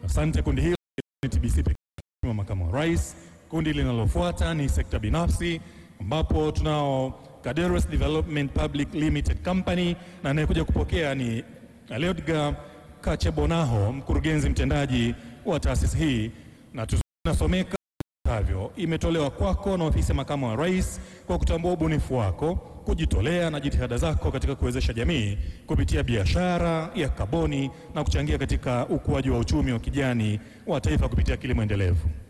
Asante. Kundi hilo ni TBC pekee, Mheshimiwa Makamu wa Rais. Kundi linalofuata ni sekta binafsi ambapo tunao Kaderos Development Public Limited Company na anayekuja kupokea ni Leodgar Kachebonaho, mkurugenzi mtendaji wa taasisi hii, na tunasomeka hivyo. Imetolewa kwako na ofisi ya Makamu wa Rais kwa kutambua ubunifu wako, kujitolea na jitihada zako katika kuwezesha jamii kupitia biashara ya kaboni na kuchangia katika ukuaji wa uchumi wa kijani wa taifa kupitia kilimo endelevu.